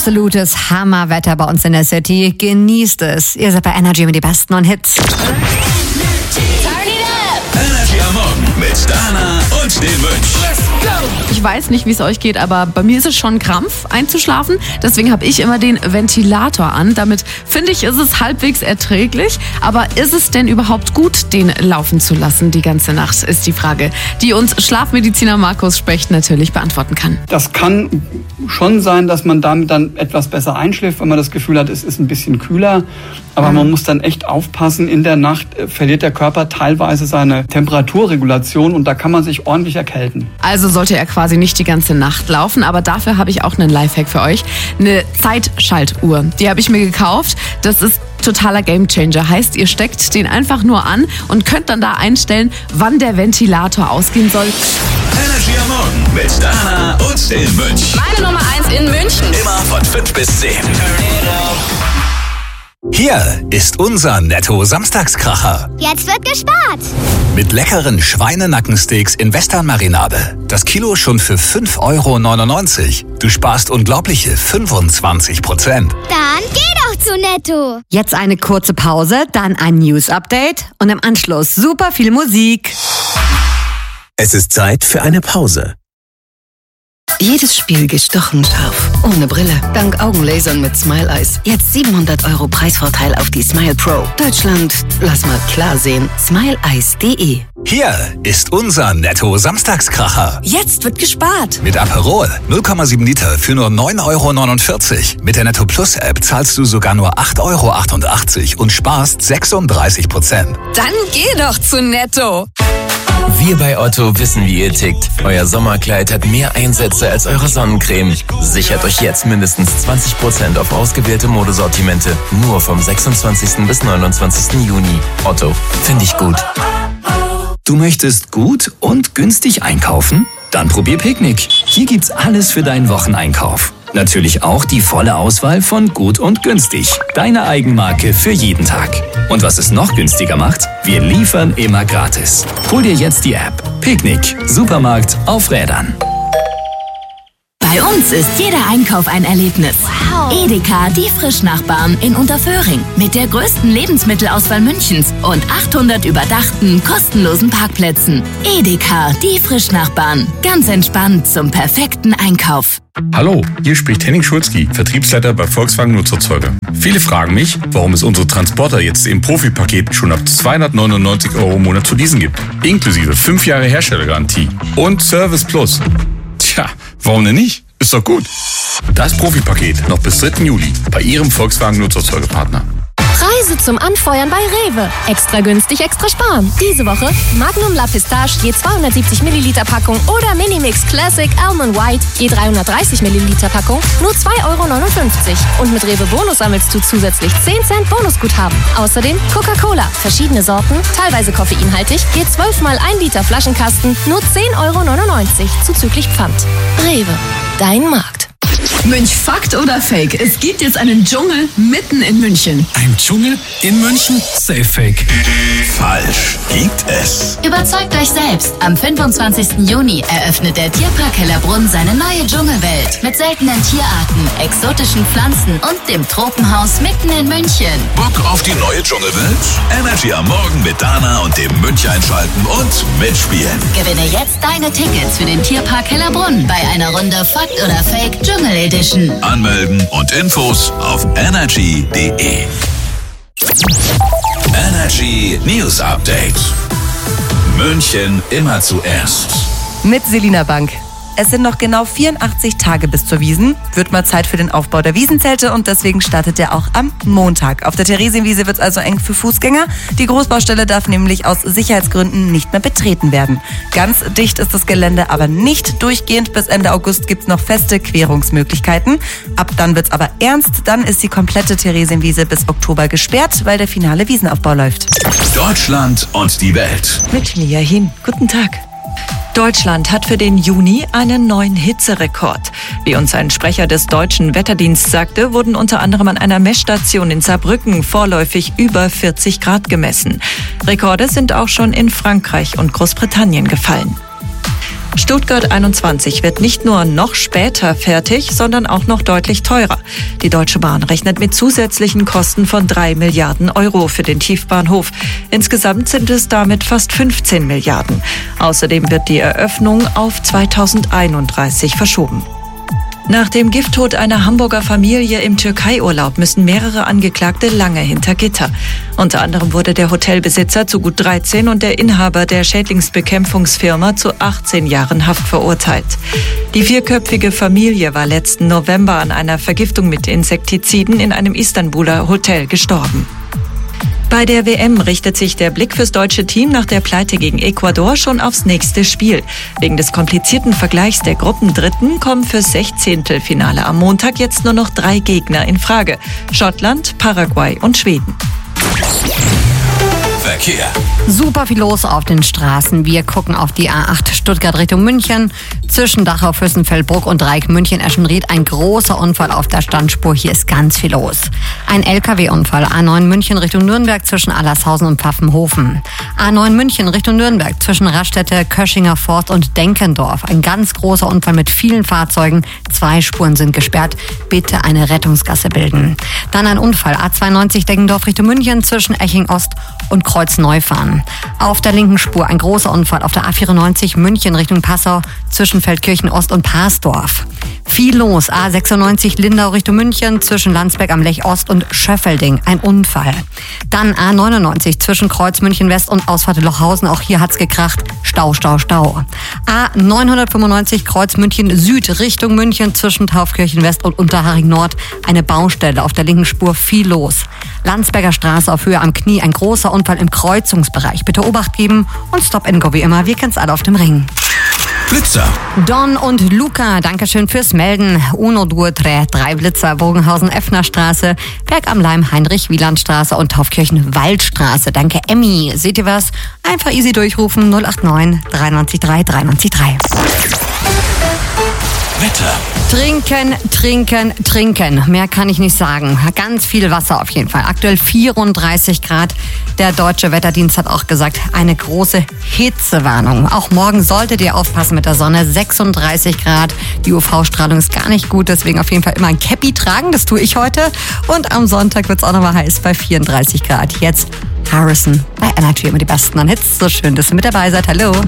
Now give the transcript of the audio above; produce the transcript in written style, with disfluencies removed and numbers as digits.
Absolutes Hammerwetter bei uns in der City. Genießt es. Ihr seid bei Energy mit den besten und Hits. Energy am Morgen mit Dana und den Mönch. Ich weiß nicht, wie es euch geht, aber bei mir ist es schon Krampf, einzuschlafen. Deswegen habe ich immer den Ventilator an. Damit finde ich, ist es halbwegs erträglich. Aber ist es denn überhaupt gut, den laufen zu lassen die ganze Nacht, ist die Frage, die uns Schlafmediziner Markus Specht natürlich beantworten kann. Das kann schon sein, dass man damit dann etwas besser einschläft, wenn man das Gefühl hat, es ist ein bisschen kühler. Aber man muss dann echt aufpassen. In der Nacht verliert der Körper teilweise seine Temperaturregulation und da kann man sich ordentlich erkälten. Also sollte er quasi nicht die ganze Nacht laufen, aber dafür habe ich auch einen Lifehack für euch. Eine Zeitschaltuhr. Die habe ich mir gekauft. Das ist totaler Gamechanger. Heißt, ihr steckt den einfach nur an und könnt dann da einstellen, wann der Ventilator ausgehen soll. Energy am Morgen mit Dana und dem Mönch. Meine Nummer 1 in München. Immer von 5 bis 10. Hier ist unser Netto-Samstagskracher. Jetzt wird gespart. Mit leckeren Schweinenackensteaks in Western-Marinade. Das Kilo schon für 5,99 €. Du sparst unglaubliche 25%. Dann geh doch zu Netto. Jetzt eine kurze Pause, dann ein News-Update und im Anschluss super viel Musik. Es ist Zeit für eine Pause. Jedes Spiel gestochen scharf. Ohne Brille. Dank Augenlasern mit Smile Eyes. Jetzt 700 € Preisvorteil auf die Smile Pro. Deutschland, lass mal klar sehen. SmileEyes.de. Hier ist unser Netto-Samstagskracher. Jetzt wird gespart. Mit Aperol 0,7 Liter für nur 9,49 €. Mit der Netto Plus App zahlst du sogar nur 8,88 € und sparst 36%. Dann geh doch zu Netto. Wir bei Otto wissen, wie ihr tickt. Euer Sommerkleid hat mehr Einsätze als eure Sonnencreme. Sichert euch jetzt mindestens 20% auf ausgewählte Modesortimente. Nur vom 26. bis 29. Juni. Otto, finde ich gut. Du möchtest gut und günstig einkaufen? Dann probier Picknick. Hier gibt's alles für deinen Wocheneinkauf. Natürlich auch die volle Auswahl von Gut und Günstig. Deine Eigenmarke für jeden Tag. Und was es noch günstiger macht? Wir liefern immer gratis. Hol dir jetzt die App. Picknick. Supermarkt auf Rädern. Bei uns ist jeder Einkauf ein Erlebnis. Wow. Edeka, die Frischnachbarn in Unterföhring. Mit der größten Lebensmittelauswahl Münchens und 800 überdachten, kostenlosen Parkplätzen. Edeka, die Frischnachbarn. Ganz entspannt zum perfekten Einkauf. Hallo, hier spricht Henning Schulzki, Vertriebsleiter bei Volkswagen Nutzerzeuger. Viele fragen mich, warum es unsere Transporter jetzt im Profipaket schon ab 299 € im Monat zu leasen gibt. Inklusive 5 Jahre Herstellergarantie und Service Plus. Tja, warum denn nicht? Ist doch gut. Das Profipaket noch bis 3. Juli bei Ihrem Volkswagen Nutzerzeugerpartner. Preise zum Anfeuern bei Rewe. Extra günstig, extra sparen. Diese Woche Magnum La Pistache je 270 Milliliter Packung oder Minimix Classic Almond White je 330 Milliliter Packung nur 2,59 €. Und mit Rewe Bonus sammelst du zusätzlich 10 Cent Bonusguthaben. Außerdem Coca-Cola, verschiedene Sorten, teilweise koffeinhaltig, je 12 mal 1 Liter Flaschenkasten nur 10,99 € zuzüglich Pfand. Rewe, dein Markt. Mönch, Fakt oder Fake? Es gibt jetzt einen Dschungel mitten in München. Ein Dschungel in München? Safe Fake. Falsch. Gibt es. Überzeugt euch selbst. Am 25. Juni eröffnet der Tierpark Hellerbrunn seine neue Dschungelwelt. Mit seltenen Tierarten, exotischen Pflanzen und dem Tropenhaus mitten in München. Bock auf die neue Dschungelwelt? Energy am Morgen mit Dana und dem Mönch einschalten und mitspielen. Gewinne jetzt deine Tickets für den Tierpark Hellerbrunn bei einer Runde Fakt oder Fake Dschungel Edition. Anmelden und Infos auf energy.de. Energy News Update. München immer zuerst. Mit Selina Bank. Es sind noch genau 84 Tage bis zur Wiesn. Wird mal Zeit für den Aufbau der Wiesenzelte und deswegen startet der auch am Montag. Auf der Theresienwiese wird es also eng für Fußgänger. Die Großbaustelle darf nämlich aus Sicherheitsgründen nicht mehr betreten werden. Ganz dicht ist das Gelände aber nicht durchgehend. Bis Ende August gibt es noch feste Querungsmöglichkeiten. Ab dann wird es aber ernst. Dann ist die komplette Theresienwiese bis Oktober gesperrt, weil der finale Wiesenaufbau läuft. Deutschland und die Welt. Mit Mia Hin. Guten Tag. Deutschland hat für den Juni einen neuen Hitzerekord. Wie uns ein Sprecher des Deutschen Wetterdienstes sagte, wurden unter anderem an einer Messstation in Saarbrücken vorläufig über 40 Grad gemessen. Rekorde sind auch schon in Frankreich und Großbritannien gefallen. Stuttgart 21 wird nicht nur noch später fertig, sondern auch noch deutlich teurer. Die Deutsche Bahn rechnet mit zusätzlichen Kosten von 3 Milliarden Euro für den Tiefbahnhof. Insgesamt sind es damit fast 15 Milliarden. Außerdem wird die Eröffnung auf 2031 verschoben. Nach dem Gifttod einer Hamburger Familie im Türkei-Urlaub müssen mehrere Angeklagte lange hinter Gitter. Unter anderem wurde der Hotelbesitzer zu gut 13 und der Inhaber der Schädlingsbekämpfungsfirma zu 18 Jahren Haft verurteilt. Die vierköpfige Familie war letzten November an einer Vergiftung mit Insektiziden in einem Istanbuler Hotel gestorben. Bei der WM richtet sich der Blick fürs deutsche Team nach der Pleite gegen Ecuador schon aufs nächste Spiel. Wegen des komplizierten Vergleichs der Gruppendritten kommen fürs 16. am Montag jetzt nur noch 3 Gegner in Frage: Schottland, Paraguay und Schweden. Verkehr. Super viel los auf den Straßen. Wir gucken auf die A8 Stuttgart Richtung München. Zwischen Dachau, Fürstenfeldbruck und Dreieck München-Eschenried ein großer Unfall auf der Standspur. Hier ist ganz viel los. Ein LKW-Unfall. A9 München Richtung Nürnberg zwischen Allershausen und Pfaffenhofen. A9 München Richtung Nürnberg zwischen Raststätte, Köschinger Forst und Denkendorf. Ein ganz großer Unfall mit vielen Fahrzeugen. 2 Spuren sind gesperrt. Bitte eine Rettungsgasse bilden. Dann ein Unfall. A92 Denkendorf Richtung München zwischen Eching Ost und Kreuzneufahren. Auf der linken Spur ein großer Unfall auf der A94 München Richtung Passau zwischen Feldkirchen Ost und Parsdorf. Viel los. A96 Lindau Richtung München zwischen Landsberg am Lech Ost und Schöffelding. Ein Unfall. Dann A99 zwischen Kreuz München West und Ausfahrt Lochhausen. Auch hier hat's gekracht. Stau, Stau, Stau. A995 Kreuz München Süd Richtung München zwischen Taufkirchen West und Unterhaching Nord. Eine Baustelle auf der linken Spur. Viel los. Landsberger Straße auf Höhe am Knie. Ein großer Unfall im Kreuzungsbereich. Bitte Obacht geben und Stop and Go wie immer. Wir kennen's alle auf dem Ring. Blitzer. Don und Luca, Dankeschön fürs Melden. Uno, Due, Tre, 3 Blitzer, Bogenhausen-Effner-Straße, Berg am Leim, Heinrich-Wieland-Straße und Taufkirchen-Waldstraße. Danke, Emmy. Seht ihr was? Einfach easy durchrufen, 089 93 3 93 3. Wetter. Trinken, trinken, trinken. Mehr kann ich nicht sagen. Ganz viel Wasser auf jeden Fall. Aktuell 34 Grad. Der Deutsche Wetterdienst hat auch gesagt, eine große Hitzewarnung. Auch morgen solltet ihr aufpassen mit der Sonne. 36 Grad. Die UV-Strahlung ist gar nicht gut. Deswegen auf jeden Fall immer ein Käppi tragen. Das tue ich heute. Und am Sonntag wird es auch nochmal heiß bei 34 Grad. Jetzt Harrison bei Energy. Immer die besten an Hits. So schön, dass ihr mit dabei seid. Hallo.